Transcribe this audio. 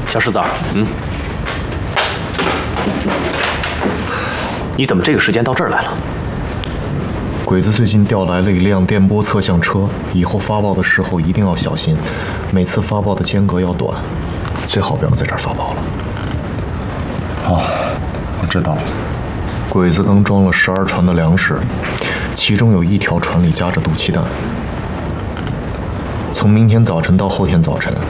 小石子儿，你怎么这个时间到这儿来了？ 鬼子最近调来了一辆电波测向车，以后发报的时候一定要小心，每次发报的间隔要短，最好不要在这儿发报了。 好，我知道了。 鬼子刚装了12船的粮食，其中有1条船里夹着毒气弹。从明天早晨到后天早晨，